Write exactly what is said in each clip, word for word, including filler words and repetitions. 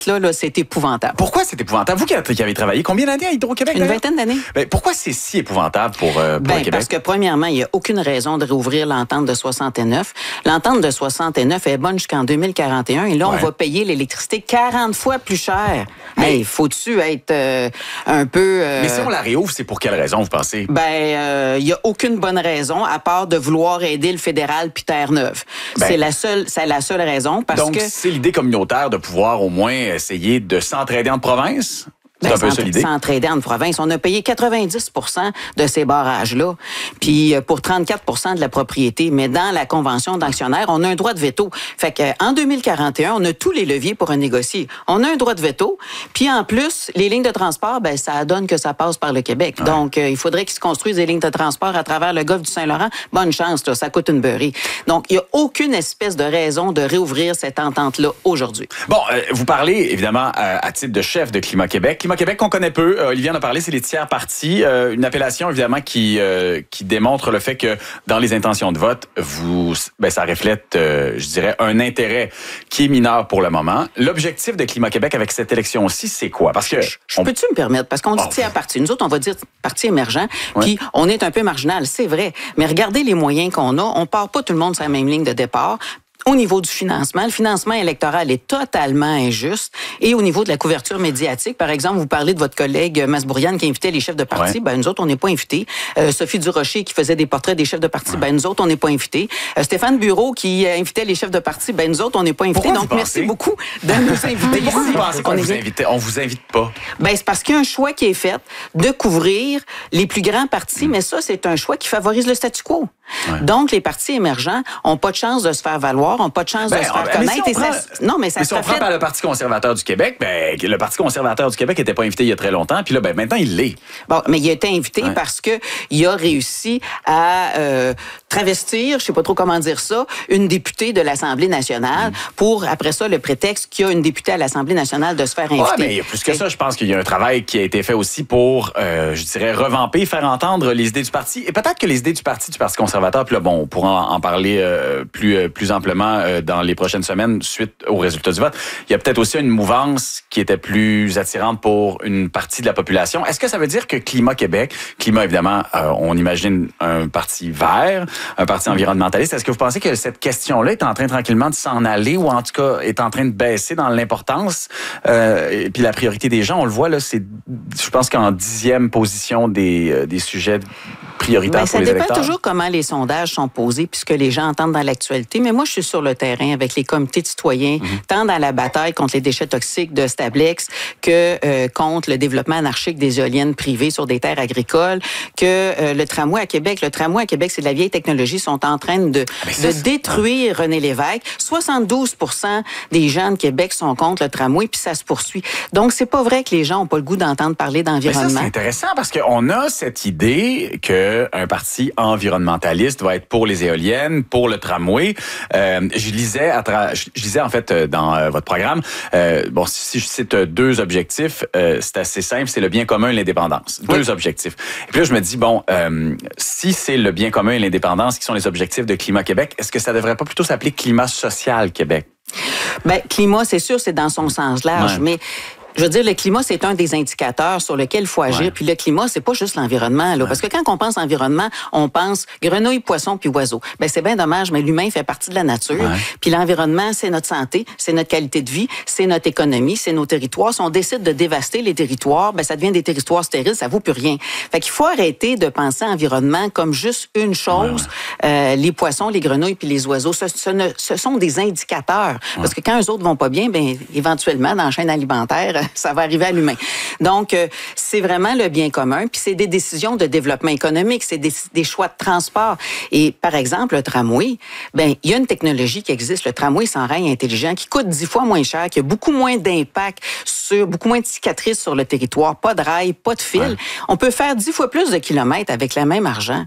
Là, là, c'est épouvantable. Pourquoi c'est épouvantable? Vous qui avez travaillé combien d'années à Hydro-Québec? Une vingtaine d'années. Ben, pourquoi c'est si épouvantable pour, euh, pour ben, le Québec? Parce que, premièrement, il n'y a aucune raison de réouvrir l'entente de soixante-neuf. L'entente de soixante-neuf est bonne jusqu'en deux mille quarante et un. Et là, ouais. on va payer l'électricité quarante fois plus cher. Mais hey, faut-tu être euh, un peu... Euh... Mais si on la réouvre, c'est pour quelle raison, vous pensez? Ben, il euh, n'y a aucune bonne raison, à part de vouloir aider le fédéral puis Terre-Neuve. Ben, c'est la seule, c'est la seule raison. Parce donc, que... c'est l'idée communautaire de pouvoir au moins essayer de s'entraider en province? C'est ben, un peu ça l'idée. S'entraider en province. On a payé quatre-vingt-dix pour cent de ces barrages-là, puis pour trente-quatre pour cent de la propriété. Mais dans la convention d'actionnaires, on a un droit de veto. Fait qu'en deux mille quarante et un, on a tous les leviers pour négocier. On a un droit de veto, puis en plus, les lignes de transport, ben ça donne que ça passe par le Québec. Ouais. Donc, euh, il faudrait qu'ils se construisent des lignes de transport à travers le golfe du Saint-Laurent. Bonne chance, là, ça coûte une beurrée. Donc, il n'y a aucune espèce de raison de réouvrir cette entente-là aujourd'hui. Bon, euh, vous parlez évidemment à, à titre de chef de Climat Québec. Climat Québec qu'on connaît peu, euh, Olivier en a parlé, c'est les tiers partis. Euh, une appellation évidemment qui euh, qui démontre le fait que dans les intentions de vote, vous, ben ça reflète, euh, je dirais, un intérêt qui est mineur pour le moment. L'objectif de Climat Québec avec cette élection-ci, c'est quoi? Parce que je, on... peux-tu me permettre? Parce qu'on dit oh. tiers parti. Nous autres, on va dire parti émergent, ouais. puis on est un peu marginal, c'est vrai. Mais regardez les moyens qu'on a. On part pas tout le monde sur la même ligne de départ. Au niveau du financement, le financement électoral est totalement injuste. Et au niveau de la couverture médiatique, par exemple, vous parlez de votre collègue Masbouriane qui invitait les chefs de parti. Ouais. Ben nous autres, on n'est pas invités. Euh, Sophie Durocher qui faisait des portraits des chefs de parti. Ouais. Ben nous autres, on n'est pas invités. Euh, Stéphane Bureau qui invitait les chefs de parti. Ben nous autres, on n'est pas invités. Pourquoi Donc merci beaucoup de nous inviter. Pourquoi vous pensez qu'on vous invite? On vous invite pas? Ben c'est parce qu'il y a un choix qui est fait de couvrir les plus grands partis, mmh. mais ça, c'est un choix qui favorise le statu quo. Ouais. Donc, les partis émergents n'ont pas de chance de se faire valoir, n'ont pas de chance ben, de se faire connaître. Si prend, ça, non, mais ça mais se si on prend par le Parti conservateur du Québec, ben, le Parti conservateur du Québec n'était pas invité il y a très longtemps, puis là, ben, maintenant, il l'est. Bon, mais il a été invité ouais. parce que il a réussi à euh, travestir, je sais pas trop comment dire ça, une députée de l'Assemblée nationale mmh. pour, après ça, le prétexte qu'il y a une députée à l'Assemblée nationale de se faire inviter. Ouais, mais il y a plus que ça, je pense qu'il y a un travail qui a été fait aussi pour, euh, je dirais, revamper, faire entendre les idées du parti. Et peut-être que les idées du parti, du Parti conservateur, puis là, bon, on pourra en parler euh, plus, euh, plus amplement euh, dans les prochaines semaines suite aux résultats du vote. Il y a peut-être aussi une mouvance qui était plus attirante pour une partie de la population. Est-ce que ça veut dire que Climat Québec, Climat évidemment, euh, on imagine un parti vert, un parti environnementaliste, est-ce que vous pensez que cette question-là est en train tranquillement de s'en aller ou en tout cas est en train de baisser dans l'importance euh, et puis la priorité des gens? On le voit là, c'est, je pense qu'en dixième position des, euh, des sujets prioritaires ben, pour les électeurs. Ça dépend toujours comment les sondages sont posés puis ce que les gens entendent dans l'actualité. Mais moi, je suis sur le terrain avec les comités de citoyens, mmh. tant dans la bataille contre les déchets toxiques de Stablex que euh, contre le développement anarchique des éoliennes privées sur des terres agricoles, que euh, le tramway à Québec. Le tramway à Québec, c'est de la vieille technologie, sont en train de, ça, de détruire René Lévesque. soixante-douze pour cent des gens de Québec sont contre le tramway, puis ça se poursuit. Donc, c'est pas vrai que les gens n'ont pas le goût d'entendre parler d'environnement. Mais ça, c'est intéressant parce qu'on a cette idée qu'un parti environnementaliste va être pour les éoliennes, pour le tramway. Euh, je lisais, à tra- je lisais en fait dans euh, votre programme, euh, bon, si je cite deux objectifs, euh, c'est assez simple, c'est le bien commun et l'indépendance. Deux oui. objectifs. Et puis là, je me dis, bon, euh, si c'est le bien commun et l'indépendance qui sont les objectifs de Climat Québec, est-ce que ça devrait pas plutôt s'appeler Climat social Québec? Ben, climat, c'est sûr, c'est dans son sens large, ouais. mais je veux dire, le climat, c'est un des indicateurs sur lequel il faut agir. Ouais. Puis le climat, c'est pas juste l'environnement, là. Ouais. Parce que quand on pense environnement, on pense grenouilles, poissons puis oiseaux. Ben c'est bien dommage, mais l'humain fait partie de la nature. Ouais. Puis l'environnement, c'est notre santé, c'est notre qualité de vie, c'est notre économie, c'est nos territoires. Si on décide de dévaster les territoires, ben ça devient des territoires stériles, ça vaut plus rien. Fait qu'il faut arrêter de penser environnement comme juste une chose. Ouais. Euh, les poissons, les grenouilles puis les oiseaux, ce, ce, ne, ce sont des indicateurs. Ouais. Parce que quand eux autres vont pas bien, ben éventuellement, dans la chaîne alimentaire, ça va arriver à l'humain. Donc, euh, c'est vraiment le bien commun, puis c'est des décisions de développement économique, c'est des, des choix de transport. Et par exemple, le tramway, ben il y a une technologie qui existe, le tramway sans rail intelligent, qui coûte dix fois moins cher, qui a beaucoup moins d'impact sur, beaucoup moins de cicatrices sur le territoire, pas de rail, pas de fil. Ouais. On peut faire dix fois plus de kilomètres avec le même argent.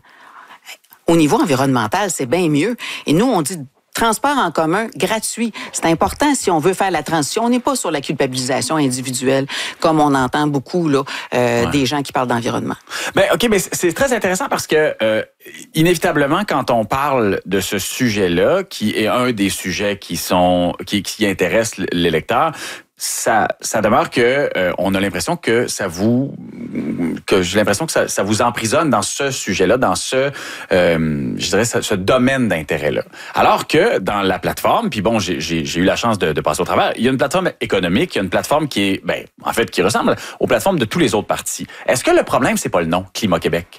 Au niveau environnemental, c'est bien mieux. Et nous, on dit transport en commun gratuit. C'est important si on veut faire la transition. On n'est pas sur la culpabilisation individuelle, comme on entend beaucoup là, euh, ouais. des gens qui parlent d'environnement. Ben ok, mais c'est très intéressant parce que euh, inévitablement, quand on parle de ce sujet-là, qui est un des sujets qui sont qui, qui intéressent l'électeur, ça, ça demeure que euh, on a l'impression que ça vous, que j'ai l'impression que ça, ça vous emprisonne dans ce sujet-là, dans ce, euh, je dirais, ce, ce domaine d'intérêt-là. Alors que dans la plateforme, puis bon, j'ai, j'ai, j'ai eu la chance de, de passer au travers. Il y a une plateforme économique, il y a une plateforme qui est, ben, en fait, qui ressemble aux plateformes de tous les autres partis. Est-ce que le problème, c'est pas le nom, Climat Québec?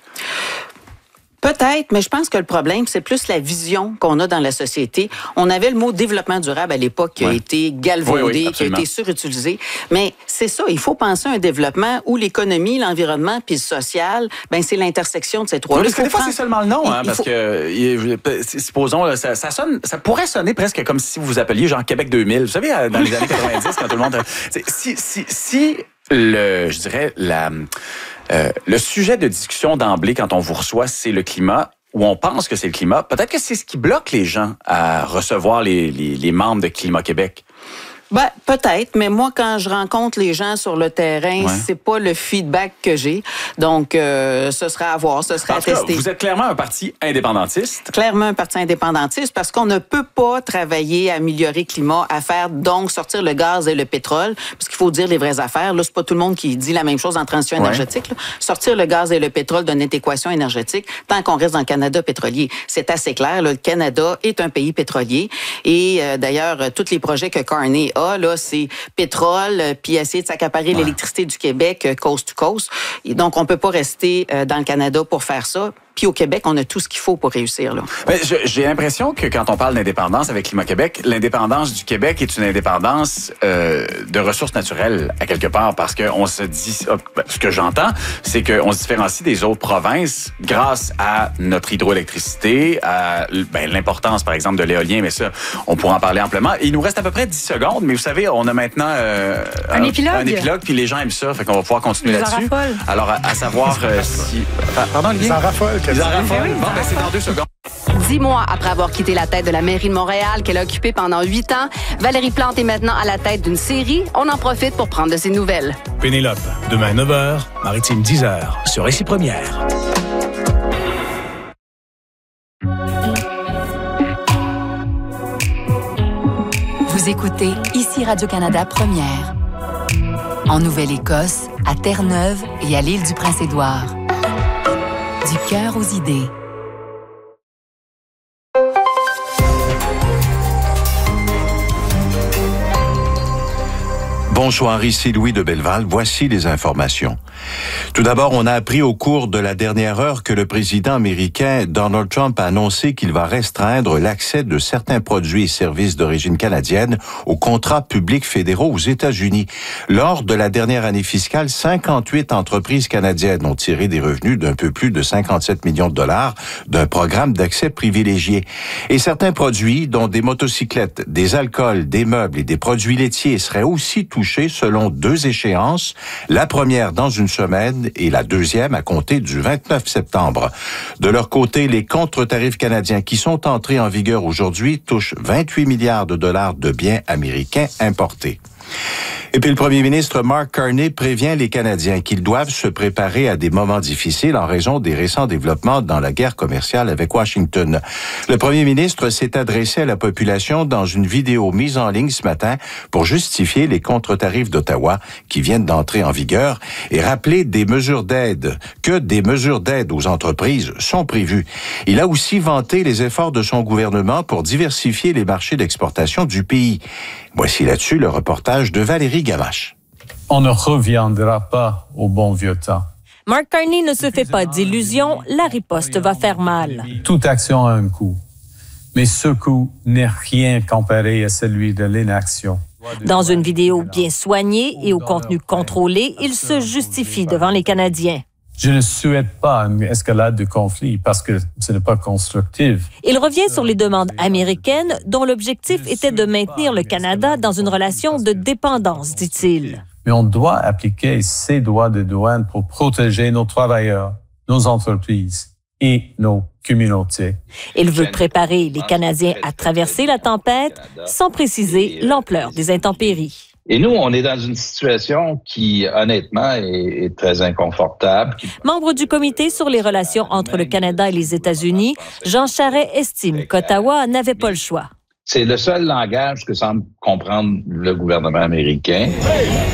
Peut-être, mais je pense que le problème, c'est plus la vision qu'on a dans la société. On avait le mot développement durable à l'époque qui ouais. a été galvaudé, oui, oui, qui a été surutilisé. Mais c'est ça, il faut penser à un développement où l'économie, l'environnement puis le social, ben c'est l'intersection de ces trois-là. Oui, parce que des fois, prendre... c'est seulement le nom, hein, il, il parce faut... que, supposons, ça, ça sonne, ça pourrait sonner presque comme si vous vous appeliez genre Québec deux mille. Vous savez, dans les années quatre-vingt-dix, quand tout le monde... Si, si, si le, je dirais, la... Euh, le sujet de discussion d'emblée, quand on vous reçoit, c'est le climat, ou on pense que c'est le climat. Peut-être que c'est ce qui bloque les gens à recevoir les, les, les membres de Climat Québec. Ben, peut-être, mais moi, quand je rencontre les gens sur le terrain, ouais. c'est pas le feedback que j'ai. Donc, euh, ce sera à voir, ce sera à tester. Cas, vous êtes clairement un parti indépendantiste. Clairement un parti indépendantiste parce qu'on ne peut pas travailler à améliorer le climat, à faire donc sortir le gaz et le pétrole, parce qu'il faut dire les vraies affaires. Là, c'est pas tout le monde qui dit la même chose en transition ouais. énergétique. Là. Sortir le gaz et le pétrole d'une équation énergétique, tant qu'on reste dans le Canada pétrolier. C'est assez clair. Là, le Canada est un pays pétrolier. Et euh, d'ailleurs, tous les projets que Carney a, là, c'est pétrole, puis essayer de s'accaparer ouais. l'électricité du Québec coast to coast. Et donc, on peut pas rester euh, dans le Canada pour faire ça. Puis au Québec, on a tout ce qu'il faut pour réussir. Là. Ben, je, j'ai l'impression que quand on parle d'indépendance avec Climat Québec, l'indépendance du Québec est une indépendance euh, de ressources naturelles, à quelque part, parce qu'on se dit... Ben, ce que j'entends, c'est qu'on se différencie des autres provinces grâce à notre hydroélectricité, à ben, l'importance, par exemple, de l'éolien, mais ça, on pourra en parler amplement. Et il nous reste à peu près dix secondes, mais vous savez, on a maintenant... Euh, un, un épilogue. Un épilogue, puis les gens aiment ça, fait qu'on va pouvoir continuer les là-dessus. Alors, à, à savoir euh, si... Pardon, Olivier? Ils en raffolent. Ils en raffolent. Bon, ben, c'est dans deux secondes. Dix mois après avoir quitté la tête de la mairie de Montréal qu'elle a occupée pendant huit ans, Valérie Plante est maintenant à la tête d'une série. On en profite pour prendre de ses nouvelles. Pénélope, demain neuf heures, Maritime dix heures, sur Récit Première. Vous écoutez ici Radio-Canada Première. En Nouvelle-Écosse, à Terre-Neuve et à l'île du Prince-Édouard. Du cœur aux idées. Bonsoir, ici Louis de Belleval. Voici les informations. Tout d'abord, on a appris au cours de la dernière heure que le président américain Donald Trump a annoncé qu'il va restreindre l'accès de certains produits et services d'origine canadienne aux contrats publics fédéraux aux États-Unis. Lors de la dernière année fiscale, cinquante-huit entreprises canadiennes ont tiré des revenus d'un peu plus de cinquante-sept millions de dollars d'un programme d'accès privilégié. Et certains produits, dont des motocyclettes, des alcools, des meubles et des produits laitiers, seraient aussi touchés selon deux échéances, la première dans une semaine et la deuxième à compter du vingt-neuf septembre. De leur côté, les contre-tarifs canadiens qui sont entrés en vigueur aujourd'hui touchent vingt-huit milliards de dollars de biens américains importés. Et puis le premier ministre Mark Carney prévient les Canadiens qu'ils doivent se préparer à des moments difficiles en raison des récents développements dans la guerre commerciale avec Washington. Le premier ministre s'est adressé à la population dans une vidéo mise en ligne ce matin pour justifier les contre-tarifs d'Ottawa qui viennent d'entrer en vigueur et rappeler des mesures d'aide, que des mesures d'aide aux entreprises sont prévues. Il a aussi vanté les efforts de son gouvernement pour diversifier les marchés d'exportation du pays. Voici là-dessus le reportage de Valérie Gamache. On ne reviendra pas au bon vieux temps. Mark Carney ne se fait pas d'illusions, la riposte va faire mal. Toute action a un coût, mais ce coût n'est rien comparé à celui de l'inaction. Dans une vidéo bien soignée et au contenu contrôlé, il se justifie devant les Canadiens. Je ne souhaite pas une escalade de conflit parce que ce n'est pas constructif. Il revient sur les demandes américaines dont l'objectif était de maintenir le Canada dans une relation de dépendance, dit-il. Mais on doit appliquer ces droits de douane pour protéger nos travailleurs, nos entreprises et nos communautés. Il veut préparer les Canadiens à traverser la tempête sans préciser l'ampleur des intempéries. Et nous, on est dans une situation qui, honnêtement, est, est très inconfortable. Membre du comité sur les relations entre le Canada et les États-Unis, Jean Charest estime qu'Ottawa n'avait pas le choix. C'est le seul langage que semble comprendre le gouvernement américain.